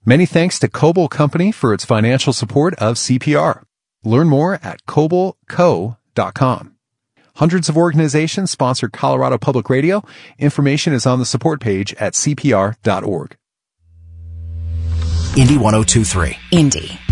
Many thanks to Coble Company for its financial support of CPR. Learn more at cobleco.com. Hundreds of organizations sponsor Colorado Public Radio. Information is on the support page at cpr.org. Indy 102.3. Indy.